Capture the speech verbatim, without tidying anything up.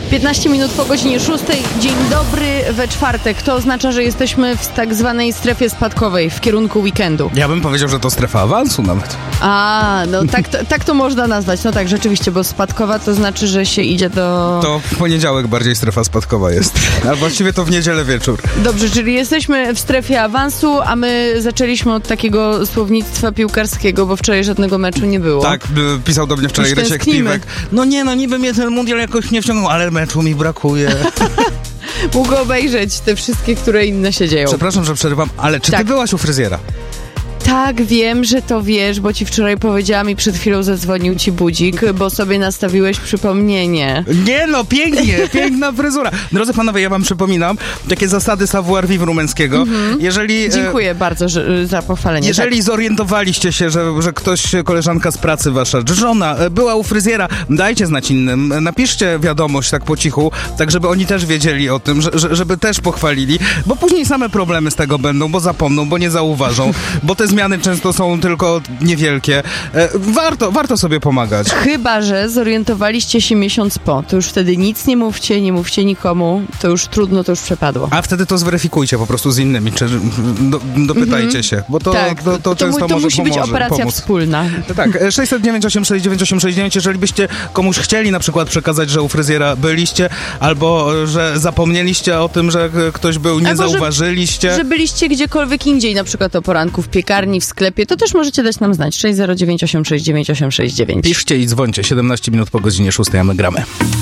piętnaście minut po godzinie szóstej. Dzień dobry we czwartek. To oznacza, że jesteśmy w tak zwanej strefie spadkowej w kierunku weekendu. Ja bym powiedział, że to strefa awansu nawet. A, no tak to, tak to można nazwać. No tak, rzeczywiście, bo spadkowa to znaczy, że się idzie do... To w poniedziałek bardziej strefa spadkowa jest. A właściwie to w niedzielę wieczór. Dobrze, czyli jesteśmy w strefie awansu, a my zaczęliśmy od takiego słownictwa piłkarskiego, bo wczoraj żadnego meczu nie było. Tak, y, pisał do mnie wczoraj Już Rysiek tęsknimy. Piwek. No nie, no niby mnie ten mundial jakoś nie wciągnął, ale meczu mi brakuje. Mógł obejrzeć te wszystkie, które inne się dzieją. Przepraszam, że przerywam, ale czy Tak. ty byłaś u fryzjera? Tak, wiem, że to wiesz, bo ci wczoraj powiedziałam i przed chwilą zadzwonił ci budzik, bo sobie nastawiłeś przypomnienie. Nie no, pięknie, piękna fryzura. Drodzy panowie, ja wam przypominam takie zasady savoir vivre rumeńskiego. Mhm. Jeżeli, Dziękuję e, bardzo że, za pochwalenie. Jeżeli tak. zorientowaliście się, że, że ktoś, koleżanka z pracy wasza, czy żona była u fryzjera, dajcie znać innym, napiszcie wiadomość tak po cichu, tak żeby oni też wiedzieli o tym, że, że, żeby też pochwalili, bo później same problemy z tego będą, bo zapomną, bo nie zauważą, bo te zmiany często są tylko niewielkie. E, warto, warto sobie pomagać. Chyba że zorientowaliście się miesiąc po, to już wtedy nic nie mówcie, nie mówcie nikomu, to już trudno, to już przepadło. A wtedy to zweryfikujcie po prostu z innymi, czy do, dopytajcie się, bo to, tak, to, to, to często mu, to może musi być pomoże, operacja pomóc. wspólna. Tak, sześćset dziewięć osiem sześć dziewięć osiem sześć dziewięć, jeżeli byście komuś chcieli na przykład przekazać, że u fryzjera byliście, albo że zapomnieliście o tym, że ktoś był, nie Albo, zauważyliście. Że, że byliście gdziekolwiek indziej, na przykład o poranku w piekarni, w sklepie, to też możecie dać nam znać. sześć zero dziewięć osiem sześć dziewięć osiem sześć dziewięć. Piszcie i dzwońcie, siedemnaście minut po godzinie szóstej, a my gramy.